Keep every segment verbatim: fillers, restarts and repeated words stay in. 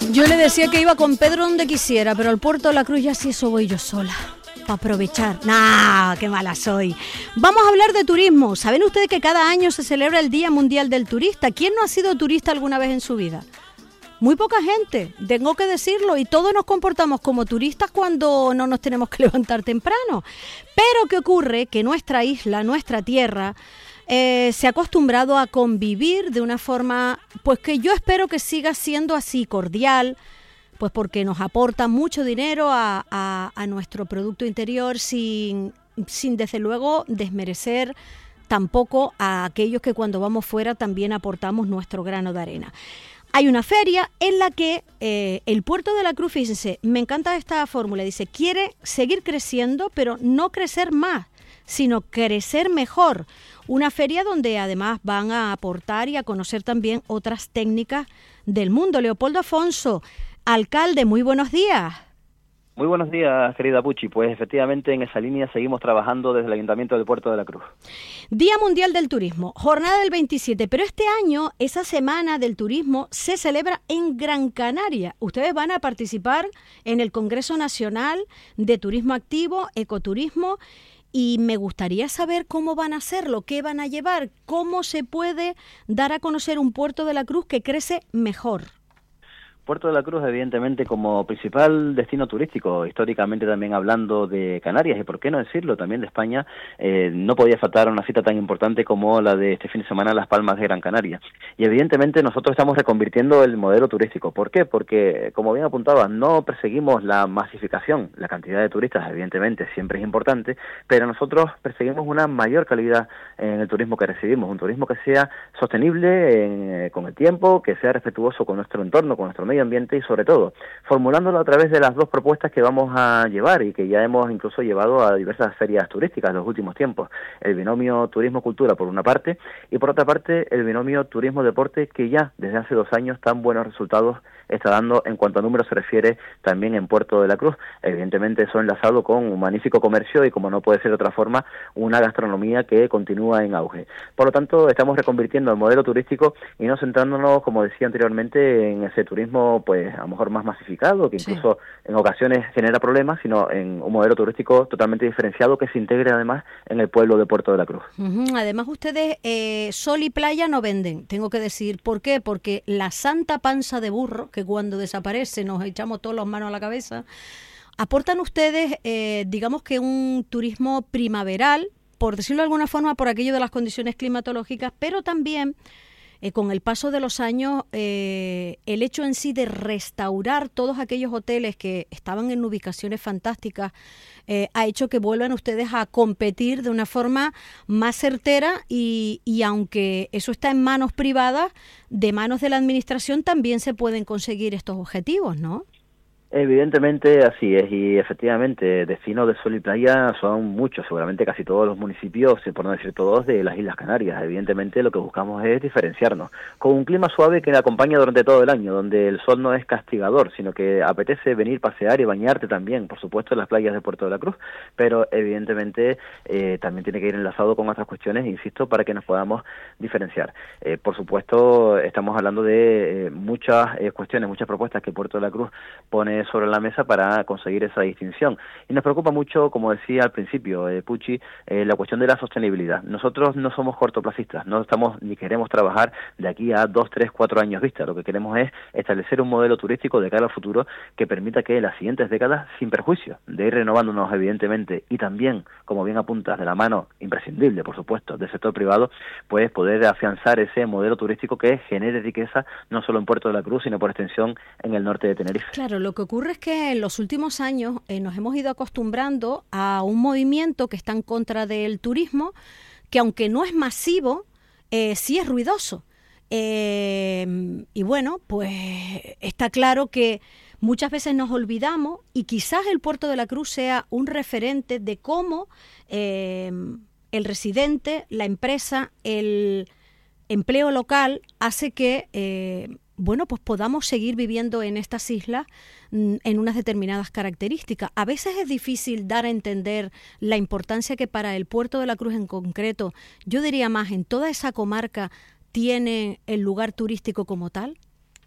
Yo le decía que iba con Pedro donde quisiera, pero al Puerto de la Cruz ya sí eso voy yo sola. Para aprovechar. ¡Nah! ¡Qué mala soy! Vamos a hablar de turismo. ¿Saben ustedes que cada año se celebra el Día Mundial del Turista? ¿Quién no ha sido turista alguna vez en su vida? Muy poca gente, tengo que decirlo, y todos nos comportamos como turistas cuando no nos tenemos que levantar temprano. Pero ¿qué ocurre? Que nuestra isla, nuestra tierra, eh, se ha acostumbrado a convivir de una forma, pues que yo espero que siga siendo así, cordial, pues porque nos aporta mucho dinero a, a, a nuestro Producto Interior sin, sin desde luego desmerecer tampoco a aquellos que cuando vamos fuera también aportamos nuestro grano de arena. Hay una feria en la que eh, el Puerto de la Cruz, fíjense, me encanta esta fórmula, dice, quiere seguir creciendo, pero no crecer más, sino crecer mejor. Una feria donde además van a aportar y a conocer también otras técnicas del mundo. Leopoldo Afonso, alcalde, muy buenos días. Muy buenos días, querida Puchi. Pues efectivamente en esa línea seguimos trabajando desde el Ayuntamiento del Puerto de la Cruz. Día Mundial del Turismo, jornada del veintisiete, pero este año esa Semana del Turismo se celebra en Gran Canaria. Ustedes van a participar en el Congreso Nacional de Turismo Activo, Ecoturismo, y me gustaría saber cómo van a hacerlo, qué van a llevar, cómo se puede dar a conocer un Puerto de la Cruz que crece mejor. Puerto de la Cruz, evidentemente, como principal destino turístico, históricamente también hablando de Canarias, y por qué no decirlo, también de España, eh, no podía faltar una cita tan importante como la de este fin de semana, Las Palmas de Gran Canaria. Y evidentemente nosotros estamos reconvirtiendo el modelo turístico. ¿Por qué? Porque, como bien apuntaba, no perseguimos la masificación. La cantidad de turistas, evidentemente, siempre es importante, pero nosotros perseguimos una mayor calidad en el turismo que recibimos, un turismo que sea sostenible en, con el tiempo, que sea respetuoso con nuestro entorno, con nuestro medio ambiente y sobre todo formulándolo a través de las dos propuestas que vamos a llevar y que ya hemos incluso llevado a diversas ferias turísticas en los últimos tiempos. El binomio turismo-cultura por una parte y por otra parte el binomio turismo-deporte que ya desde hace dos años tan buenos resultados está dando en cuanto a números se refiere también en Puerto de la Cruz. Evidentemente eso enlazado con un magnífico comercio y, como no puede ser de otra forma, una gastronomía que continúa en auge. Por lo tanto, estamos reconvirtiendo el modelo turístico y no centrándonos, como decía anteriormente, en ese turismo pues a lo mejor más masificado, que incluso sí. en ocasiones genera problemas, sino en un modelo turístico totalmente diferenciado que se integre además en el pueblo de Puerto de la Cruz. Uh-huh. Además ustedes eh, sol y playa no venden, tengo que decir. ¿Por qué? Porque la santa panza de burro, que cuando desaparece nos echamos todas las manos a la cabeza, aportan ustedes, eh, digamos que un turismo primaveral, por decirlo de alguna forma, por aquello de las condiciones climatológicas, pero también eh, con el paso de los años, eh, el hecho en sí de restaurar todos aquellos hoteles que estaban en ubicaciones fantásticas, eh, ha hecho que vuelvan ustedes a competir de una forma más certera y, y aunque eso está en manos privadas, de manos de la administración también se pueden conseguir estos objetivos, ¿no? Evidentemente así es, y efectivamente destinos de sol y playa son muchos, seguramente casi todos los municipios, por no decir todos, de las Islas Canarias. Evidentemente lo que buscamos es diferenciarnos, con un clima suave que le acompaña durante todo el año, donde el sol no es castigador, sino que apetece venir, pasear y bañarte también, por supuesto, en las playas de Puerto de la Cruz, pero evidentemente eh, también tiene que ir enlazado con otras cuestiones, insisto, para que nos podamos diferenciar. Eh, por supuesto, estamos hablando de eh, muchas eh, cuestiones, muchas propuestas que Puerto de la Cruz pone sobre la mesa para conseguir esa distinción. Y nos preocupa mucho, como decía al principio, eh, Puchi, eh, la cuestión de la sostenibilidad. Nosotros no somos cortoplacistas, no estamos ni queremos trabajar de aquí a dos, tres, cuatro años vista. Lo que queremos es establecer un modelo turístico de cara al futuro que permita que en las siguientes décadas, sin perjuicio de ir renovándonos evidentemente y también, como bien apuntas, de la mano imprescindible, por supuesto, del sector privado, pues poder afianzar ese modelo turístico que genere riqueza no solo en Puerto de la Cruz, sino por extensión en el norte de Tenerife. Claro, lo que ocurre es que en los últimos años eh, nos hemos ido acostumbrando a un movimiento que está en contra del turismo, que aunque no es masivo, eh, sí es ruidoso. Eh, y bueno, pues está claro que muchas veces nos olvidamos y quizás el Puerto de la Cruz sea un referente de cómo eh, el residente, la empresa, el empleo local hace que eh, bueno, pues podamos seguir viviendo en estas islas en unas determinadas características. A veces es difícil dar a entender la importancia que para el Puerto de la Cruz en concreto, yo diría más, en toda esa comarca, tiene el lugar turístico como tal.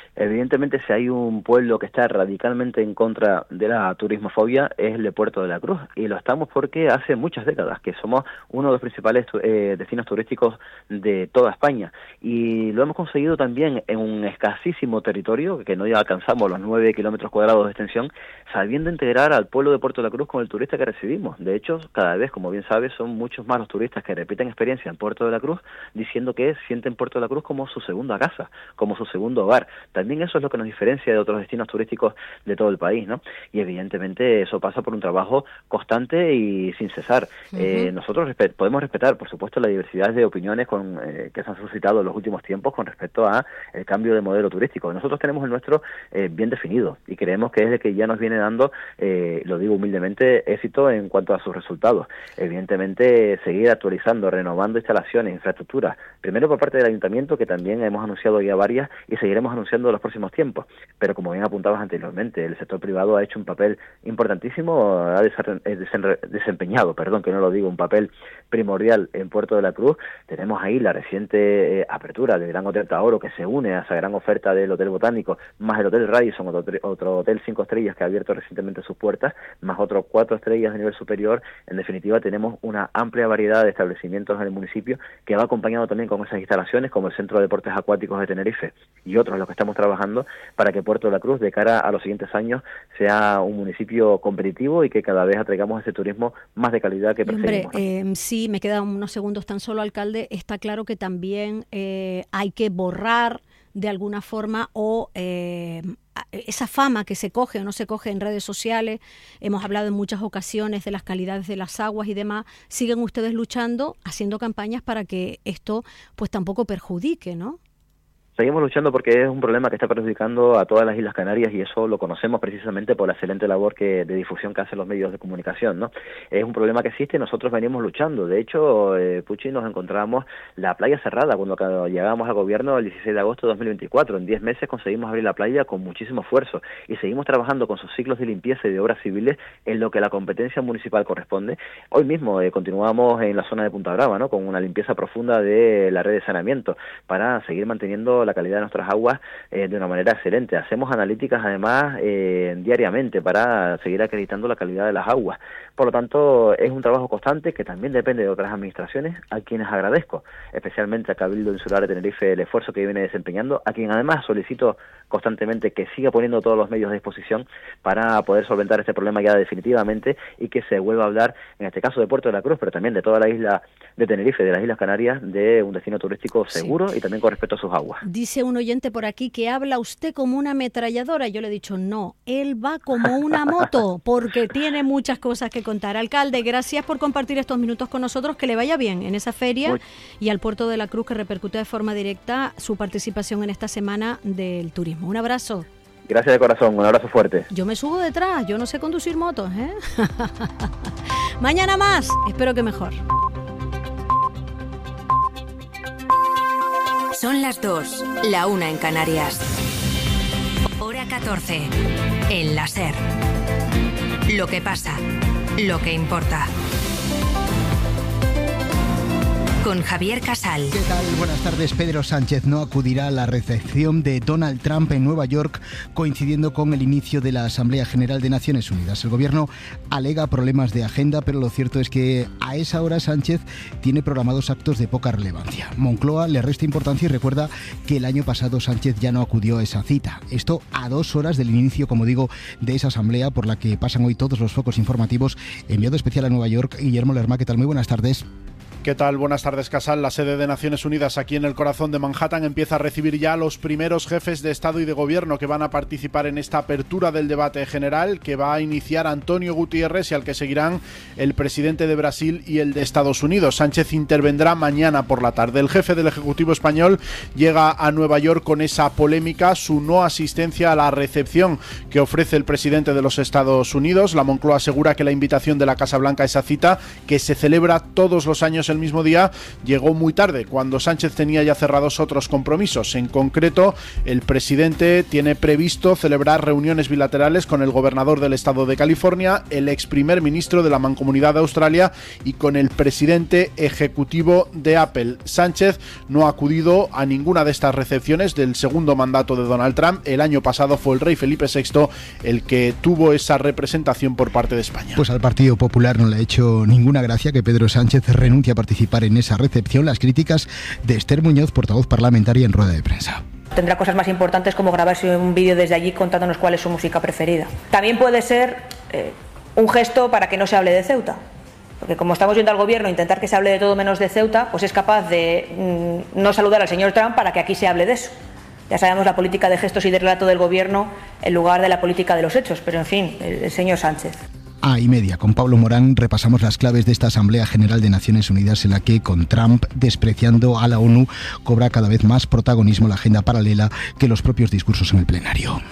Evidentemente, si hay un pueblo que está radicalmente en contra de la turismofobia, es el de Puerto de la Cruz, y lo estamos porque hace muchas décadas que somos uno de los principales eh, destinos turísticos de toda España, y lo hemos conseguido también en un escasísimo territorio, que no ya alcanzamos los nueve kilómetros cuadrados de extensión, sabiendo integrar al pueblo de Puerto de la Cruz con el turista que recibimos. De hecho, cada vez, como bien sabes, son muchos más los turistas que repiten experiencia en Puerto de la Cruz, diciendo que sienten Puerto de la Cruz como su segunda casa, como su segundo hogar. También eso es lo que nos diferencia de otros destinos turísticos de todo el país, ¿no? Y evidentemente eso pasa por un trabajo constante y sin cesar. Uh-huh. Eh, nosotros respe- podemos respetar, por supuesto, la diversidad de opiniones con, eh, que se han suscitado en los últimos tiempos con respecto a el cambio de modelo turístico. Nosotros tenemos el nuestro eh, bien definido y creemos que es el que ya nos viene dando, eh, lo digo humildemente, éxito en cuanto a sus resultados. Evidentemente, seguir actualizando, renovando instalaciones, infraestructuras, primero por parte del Ayuntamiento, que también hemos anunciado ya varias y seguiremos anunciando en los próximos tiempos. Pero como bien apuntabas anteriormente, el sector privado ha hecho un papel importantísimo, ha desempeñado, perdón, que no lo digo, un papel primordial en Puerto de la Cruz. Tenemos ahí la reciente eh, apertura del Gran Hotel Taoro, que se une a esa gran oferta del Hotel Botánico, más el Hotel Radisson, otro, otro hotel cinco estrellas que ha abierto recientemente sus puertas, más otros cuatro estrellas de nivel superior. En definitiva, tenemos una amplia variedad de establecimientos en el municipio que va acompañado también con esas instalaciones, como el Centro de Deportes Acuáticos de Tenerife y otros en los que estamos trabajando para que Puerto de la Cruz, de cara a los siguientes años, sea un municipio competitivo y que cada vez atraigamos ese turismo más de calidad que perseguimos. Hombre, eh, sí, me quedan unos segundos tan solo, alcalde. Está claro que también eh, hay que borrar de alguna forma o eh, esa fama que se coge o no se coge en redes sociales. Hemos hablado en muchas ocasiones de las calidades de las aguas y demás. Siguen ustedes luchando, haciendo campañas para que esto pues tampoco perjudique, ¿no? Seguimos luchando porque es un problema que está perjudicando a todas las Islas Canarias, y eso lo conocemos precisamente por la excelente labor que de difusión que hacen los medios de comunicación, ¿no? Es un problema que existe y nosotros venimos luchando. De hecho, eh, Puchi, nos encontramos la playa cerrada cuando llegamos al gobierno el dieciséis de agosto de dos mil veinticuatro. En diez meses conseguimos abrir la playa con muchísimo esfuerzo y seguimos trabajando con sus ciclos de limpieza y de obras civiles en lo que la competencia municipal corresponde. Hoy mismo eh, continuamos en la zona de Punta Brava, ¿no?, con una limpieza profunda de la red de saneamiento para seguir manteniendo la calidad de nuestras aguas eh, de una manera excelente. Hacemos analíticas además eh, diariamente para seguir acreditando la calidad de las aguas. Por lo tanto, es un trabajo constante que también depende de otras administraciones, a quienes agradezco, especialmente a Cabildo Insular de Tenerife, el esfuerzo que viene desempeñando, a quien además solicito constantemente que siga poniendo todos los medios a disposición para poder solventar este problema ya definitivamente y que se vuelva a hablar, en este caso de Puerto de la Cruz, pero también de toda la isla de Tenerife, de las Islas Canarias, de un destino turístico seguro, sí, y también con respecto a sus aguas. Dice un oyente por aquí que habla usted como una ametralladora. Yo le he dicho, no, él va como una moto, porque tiene muchas cosas que contar. Alcalde, gracias por compartir estos minutos con nosotros, que le vaya bien en esa feria Muy... y al Puerto de la Cruz, que repercute de forma directa su participación en esta semana del turismo. Un abrazo. Gracias de corazón, un abrazo fuerte. Yo me subo detrás, yo no sé conducir motos, ¿eh? Mañana más, espero que mejor. Son las dos, la una en Canarias. Hora catorce, en la SER. Lo que pasa, lo que importa. Con Javier Casal. ¿Qué tal? Buenas tardes. Pedro Sánchez no acudirá a la recepción de Donald Trump en Nueva York, coincidiendo con el inicio de la Asamblea General de Naciones Unidas. El gobierno alega problemas de agenda, pero lo cierto es que a esa hora Sánchez tiene programados actos de poca relevancia. Moncloa le resta importancia y recuerda que el año pasado Sánchez ya no acudió a esa cita. Esto a dos horas del inicio, como digo, de esa asamblea por la que pasan hoy todos los focos informativos. Enviado especial a Nueva York, Guillermo Lerma. ¿Qué tal? Muy buenas tardes. ¿Qué tal? Buenas tardes, Casal. La sede de Naciones Unidas aquí en el corazón de Manhattan empieza a recibir ya a los primeros jefes de Estado y de Gobierno que van a participar en esta apertura del debate general que va a iniciar Antonio Gutiérrez y al que seguirán el presidente de Brasil y el de Estados Unidos. Sánchez intervendrá mañana por la tarde. El jefe del Ejecutivo español llega a Nueva York con esa polémica, su no asistencia a la recepción que ofrece el presidente de los Estados Unidos. La Moncloa asegura que la invitación de la Casa Blanca a esa cita, que se celebra todos los años el mismo día, llegó muy tarde, cuando Sánchez tenía ya cerrados otros compromisos. En concreto, el presidente tiene previsto celebrar reuniones bilaterales con el gobernador del estado de California, el ex primer ministro de la Mancomunidad de Australia y con el presidente ejecutivo de Apple. Sánchez no ha acudido a ninguna de estas recepciones del segundo mandato de Donald Trump. El año pasado fue el rey Felipe sexto el que tuvo esa representación por parte de España. Pues al Partido Popular no le ha hecho ninguna gracia que Pedro Sánchez renuncie a participar en esa recepción. Las críticas de Esther Muñoz, portavoz parlamentaria, en rueda de prensa. Tendrá cosas más importantes como grabarse un vídeo desde allí contándonos cuál es su música preferida. También puede ser eh, un gesto para que no se hable de Ceuta. Porque como estamos viendo al gobierno intentar que se hable de todo menos de Ceuta, pues es capaz de mm, no saludar al señor Trump para que aquí se hable de eso. Ya sabemos la política de gestos y de relato del gobierno en lugar de la política de los hechos, pero en fin, el, el señor Sánchez. A y media, con Pablo Morán repasamos las claves de esta Asamblea General de Naciones Unidas en la que, con Trump despreciando a la ONU, cobra cada vez más protagonismo la agenda paralela que los propios discursos en el plenario.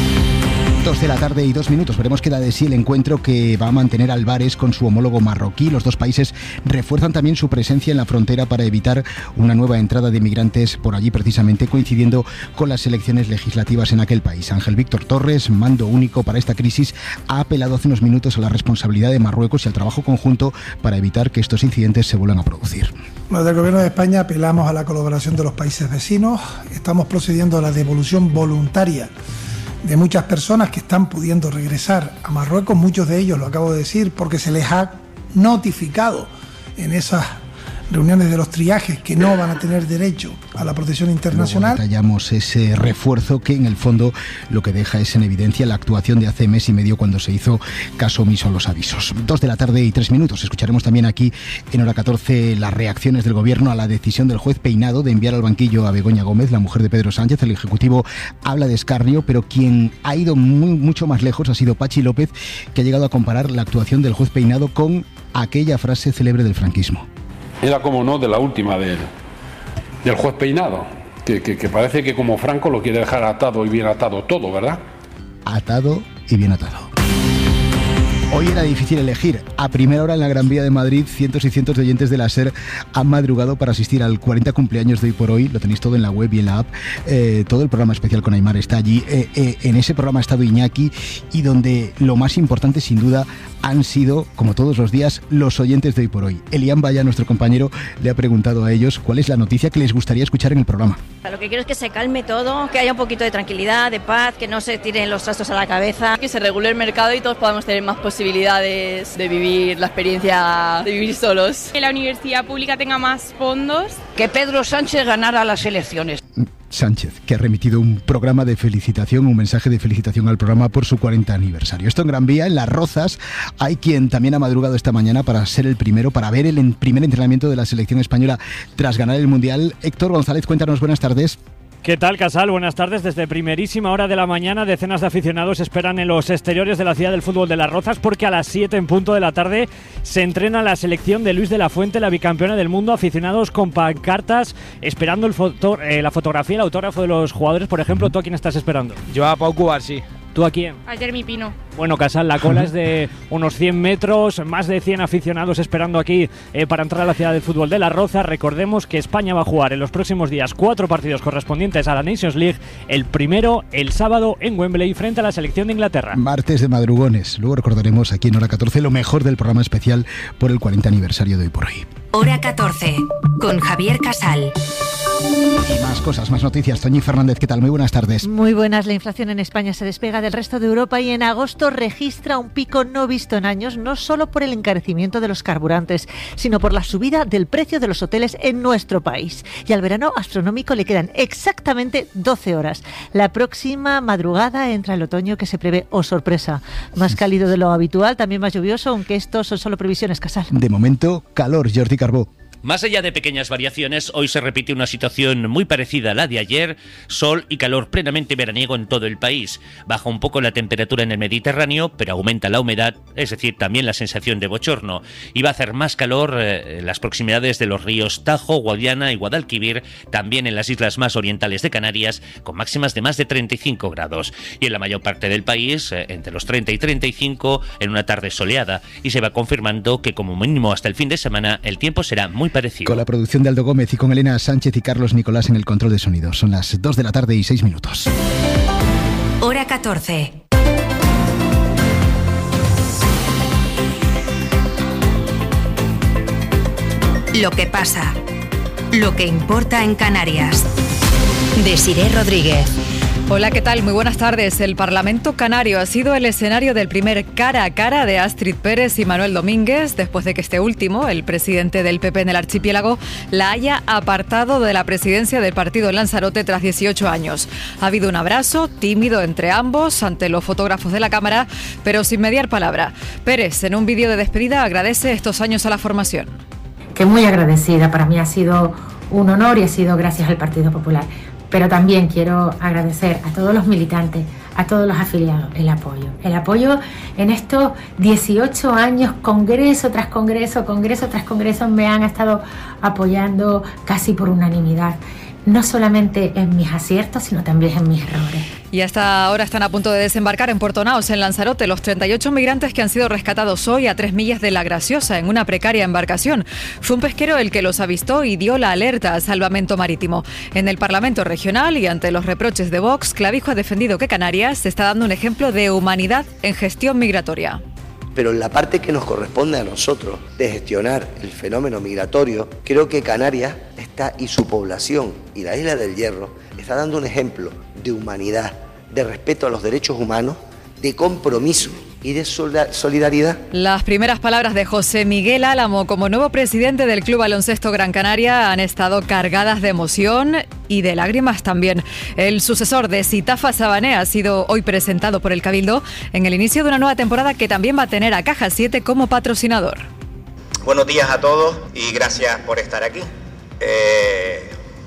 Dos de la tarde y dos minutos. Veremos qué da de sí el encuentro que va a mantener Álvarez con su homólogo marroquí. Los dos países refuerzan también su presencia en la frontera para evitar una nueva entrada de migrantes por allí, precisamente coincidiendo con las elecciones legislativas en aquel país. Ángel Víctor Torres, mando único para esta crisis, ha apelado hace unos minutos a la responsabilidad de Marruecos y al trabajo conjunto para evitar que estos incidentes se vuelvan a producir. Desde el Gobierno de España apelamos a la colaboración de los países vecinos. Estamos procediendo a la devolución voluntaria de muchas personas que están pudiendo regresar a Marruecos, muchos de ellos, lo acabo de decir, porque se les ha notificado en esas reuniones de los triajes que no van a tener derecho a la protección internacional. Luego detallamos ese refuerzo que en el fondo lo que deja es en evidencia la actuación de hace mes y medio cuando se hizo caso omiso a los avisos. Dos de la tarde y tres minutos. Escucharemos también aquí en hora catorce las reacciones del gobierno a la decisión del juez Peinado de enviar al banquillo a Begoña Gómez, la mujer de Pedro Sánchez. El Ejecutivo habla de escarnio, pero quien ha ido muy, mucho más lejos ha sido Pachi López, que ha llegado a comparar la actuación del juez Peinado con aquella frase célebre del franquismo. Era, como no, de la última del, del juez Peinado, que, que, que parece que como Franco lo quiere dejar atado y bien atado todo, ¿verdad? Atado y bien atado. Hoy era difícil elegir. A primera hora en la Gran Vía de Madrid, cientos y cientos de oyentes de la SER han madrugado para asistir al cuarenta cumpleaños de Hoy por Hoy. Lo tenéis todo en la web y en la app. Eh, todo el programa especial con Aimar está allí. Eh, eh, en ese programa ha estado Iñaki, y donde lo más importante, sin duda, han sido, como todos los días, los oyentes de Hoy por Hoy. Elian Vaya, nuestro compañero, le ha preguntado a ellos cuál es la noticia que les gustaría escuchar en el programa. Lo que quiero es que se calme todo, que haya un poquito de tranquilidad, de paz, que no se tiren los trastos a la cabeza. Que se regule el mercado y todos podamos tener más posibilidades de vivir la experiencia de vivir solos. Que la universidad pública tenga más fondos. Que Pedro Sánchez ganara las elecciones. Sánchez, que ha remitido un programa de felicitación, un mensaje de felicitación al programa por su cuarenta aniversario. Esto en Gran Vía, en Las Rozas, hay quien también ha madrugado esta mañana para ser el primero, para ver el primer entrenamiento de la selección española tras ganar el Mundial. Héctor González, cuéntanos, buenas tardes. ¿Qué tal, Casal? Buenas tardes. Desde primerísima hora de la mañana, decenas de aficionados esperan en los exteriores de la ciudad del fútbol de Las Rozas, porque a las siete en punto de la tarde se entrena la selección de Luis de la Fuente, la bicampeona del mundo. Aficionados con pancartas esperando el foto, eh, la fotografía, el autógrafo de los jugadores. Por ejemplo, ¿tú a quién estás esperando? Yo a Pau Cubar, sí. ¿Tú a quién? A Jeremy Pino. Bueno, Casal, la cola es de unos cien metros, más de cien aficionados esperando aquí eh, para entrar a la ciudad del fútbol de Las Rozas. Recordemos que España va a jugar en los próximos días cuatro partidos correspondientes a la Nations League. El primero, el sábado, en Wembley, frente a la selección de Inglaterra. Martes de madrugones. Luego recordaremos aquí en hora catorce lo mejor del programa especial por el cuarenta aniversario de Hoy por Hoy. Hora catorce, con Javier Casal. Y más cosas, más noticias. Toñi Fernández, ¿qué tal? Muy buenas tardes. Muy buenas. La inflación en España se despega del resto de Europa y en agosto registra un pico no visto en años, no solo por el encarecimiento de los carburantes, sino por la subida del precio de los hoteles en nuestro país. Y al verano astronómico le quedan exactamente doce horas. La próxima madrugada entra el otoño, que se prevé, oh sorpresa, más cálido de lo habitual, también más lluvioso, aunque estos son solo previsiones, Casal. De momento, calor. Jordi Carbó. Más allá de pequeñas variaciones, hoy se repite una situación muy parecida a la de ayer, sol y calor plenamente veraniego en todo el país. Baja un poco la temperatura en el Mediterráneo, pero aumenta la humedad, es decir, también la sensación de bochorno. Y va a hacer más calor eh, en las proximidades de los ríos Tajo, Guadiana y Guadalquivir, también en las islas más orientales de Canarias, con máximas de más de treinta y cinco grados. Y en la mayor parte del país, eh, entre los treinta y treinta y cinco, en una tarde soleada. Y se va confirmando que como mínimo hasta el fin de semana el tiempo será muy parecido. Con la producción de Aldo Gómez y con Elena Sánchez y Carlos Nicolás en el control de sonido. Son las dos de la tarde y seis minutos. Hora catorce. Lo que pasa, lo que importa en Canarias. Desiré Rodríguez. Hola, ¿qué tal? Muy buenas tardes. El Parlamento Canario ha sido el escenario del primer cara a cara de Astrid Pérez y Manuel Domínguez, después de que este último, el presidente del P P en el archipiélago, la haya apartado de la presidencia del partido en Lanzarote tras dieciocho años. Ha habido un abrazo tímido entre ambos ante los fotógrafos de la Cámara, pero sin mediar palabra. Pérez, en un vídeo de despedida, agradece estos años a la formación. Que muy agradecida, para mí ha sido un honor y ha sido gracias al Partido Popular. Pero también quiero agradecer a todos los militantes, a todos los afiliados, el apoyo. El apoyo en estos dieciocho años, congreso tras congreso, congreso tras congreso, me han estado apoyando casi por unanimidad. No solamente en mis aciertos, sino también en mis errores. Y hasta ahora están a punto de desembarcar en Puerto Naos, en Lanzarote, los treinta y ocho migrantes que han sido rescatados hoy a tres millas de La Graciosa, en una precaria embarcación. Fue un pesquero el que los avistó y dio la alerta a Salvamento Marítimo. En el Parlamento Regional y ante los reproches de Vox, Clavijo ha defendido que Canarias está dando un ejemplo de humanidad en gestión migratoria. Pero en la parte que nos corresponde a nosotros de gestionar el fenómeno migratorio, creo que Canarias está, y su población y la Isla del Hierro, está dando un ejemplo de humanidad, de respeto a los derechos humanos, de compromiso y de solidaridad. Las primeras palabras de José Miguel Álamo como nuevo presidente del Club Baloncesto Gran Canaria han estado cargadas de emoción y de lágrimas también. El sucesor de Sitafa Sabané ha sido hoy presentado por el Cabildo en el inicio de una nueva temporada que también va a tener a Caja siete como patrocinador. Buenos días a todos y gracias por estar aquí. Eh...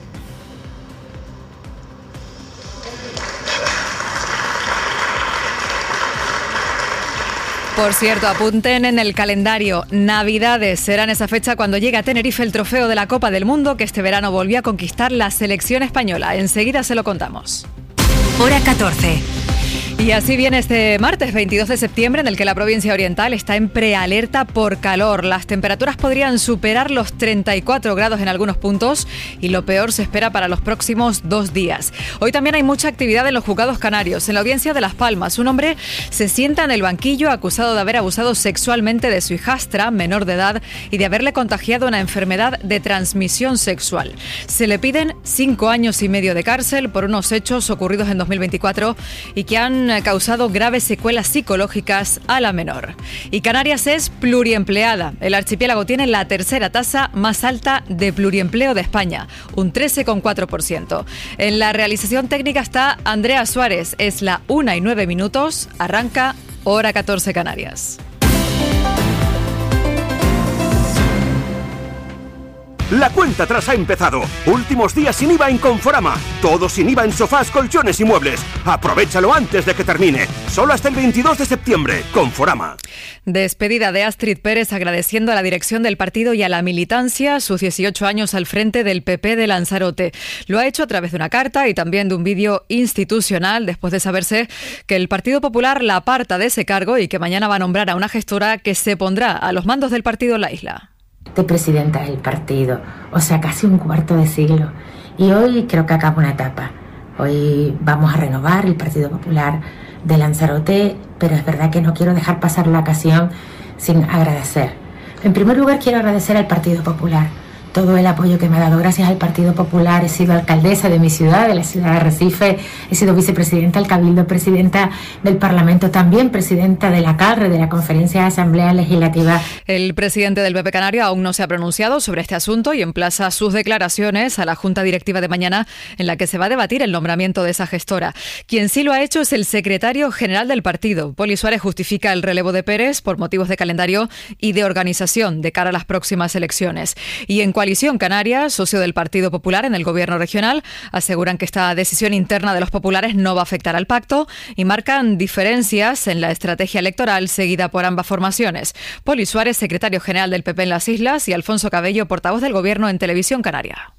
Por cierto, apunten en el calendario, Navidades será en esa fecha cuando llegue a Tenerife el trofeo de la Copa del Mundo que este verano volvió a conquistar la selección española. Enseguida se lo contamos. Hora catorce. Y así viene este martes veintidós de septiembre, en el que la provincia oriental está en prealerta por calor. Las temperaturas podrían superar los treinta y cuatro grados en algunos puntos y lo peor se espera para los próximos dos días. Hoy también hay mucha actividad en los juzgados canarios. En la audiencia de Las Palmas, un hombre se sienta en el banquillo acusado de haber abusado sexualmente de su hijastra, menor de edad, y de haberle contagiado una enfermedad de transmisión sexual. Se le piden cinco años y medio de cárcel por unos hechos ocurridos en dos mil veinticuatro y que han causado graves secuelas psicológicas a la menor. Y Canarias es pluriempleada. El archipiélago tiene la tercera tasa más alta de pluriempleo de España, un trece coma cuatro por ciento. En la realización técnica está Andrea Suárez. Es la una y nueve minutos. Arranca Hora catorce Canarias. La cuenta atrás ha empezado. Últimos días sin I V A en Conforama. Todo sin I V A en sofás, colchones y muebles. Aprovechalo antes de que termine. Solo hasta el veintidós de septiembre. Conforama. Despedida de Astrid Pérez agradeciendo a la dirección del partido y a la militancia sus dieciocho años al frente del P P de Lanzarote. Lo ha hecho a través de una carta y también de un vídeo institucional después de saberse que el Partido Popular la aparta de ese cargo y que mañana va a nombrar a una gestora que se pondrá a los mandos del partido en la isla. De presidenta del partido, o sea, casi un cuarto de siglo. Y hoy creo que acaba una etapa. Hoy vamos a renovar el Partido Popular de Lanzarote, pero es verdad que no quiero dejar pasar la ocasión sin agradecer. En primer lugar, quiero agradecer al Partido Popular todo el apoyo que me ha dado. Gracias al Partido Popular he sido alcaldesa de mi ciudad, de la ciudad de Arrecife, he sido vicepresidenta del Cabildo, presidenta del Parlamento, también presidenta de la C A L R E, de la Conferencia de Asamblea Legislativa. El presidente del P P Canario aún no se ha pronunciado sobre este asunto y emplaza sus declaraciones a la Junta Directiva de mañana, en la que se va a debatir el nombramiento de esa gestora. Quien sí lo ha hecho es el secretario general del partido. Poli Suárez justifica el relevo de Pérez por motivos de calendario y de organización de cara a las próximas elecciones. Y en Coalición Canaria, socio del Partido Popular en el gobierno regional, aseguran que esta decisión interna de los populares no va a afectar al pacto y marcan diferencias en la estrategia electoral seguida por ambas formaciones. Poli Suárez, secretario general del P P en las Islas, y Alfonso Cabello, portavoz del gobierno en Televisión Canaria.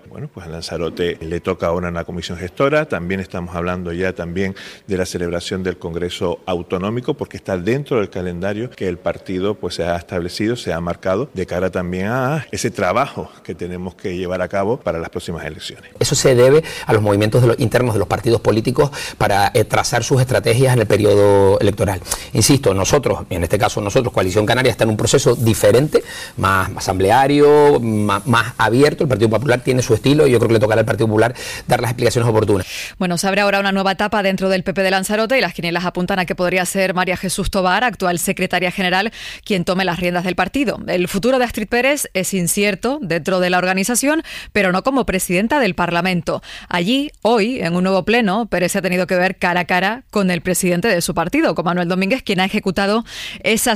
Bueno, pues a Lanzarote le toca ahora una comisión gestora. También estamos hablando ya también de la celebración del Congreso Autonómico, porque está dentro del calendario que el partido pues se ha establecido, se ha marcado de cara también a ese trabajo que tenemos que llevar a cabo para las próximas elecciones. Eso se debe a los movimientos de los, internos de los partidos políticos para eh, trazar sus estrategias en el periodo electoral. Insisto, nosotros, en este caso nosotros, Coalición Canaria, está en un proceso diferente, más asambleario, más, más abierto. El Partido Popular tiene su estilo y yo creo que le tocará al Partido Popular dar las explicaciones oportunas. Bueno, se abre ahora una nueva etapa dentro del P P de Lanzarote y las quinielas apuntan a que podría ser María Jesús Tobar, actual secretaria general, quien tome las riendas del partido. El futuro de Astrid Pérez es incierto dentro de la organización, pero no como presidenta del Parlamento. Allí, hoy, en un nuevo pleno, Pérez se ha tenido que ver cara a cara con el presidente de su partido, con Manuel Domínguez, quien ha ejecutado esa